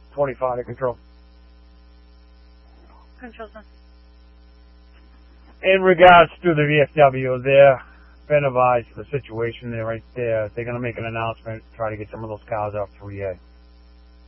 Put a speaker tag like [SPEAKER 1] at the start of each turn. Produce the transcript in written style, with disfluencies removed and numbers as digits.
[SPEAKER 1] 25 to control.
[SPEAKER 2] Control center.
[SPEAKER 1] In regards to the VFW, they're been advised of the situation there right there. They're going to make an announcement, try to get some of those cars off 3A.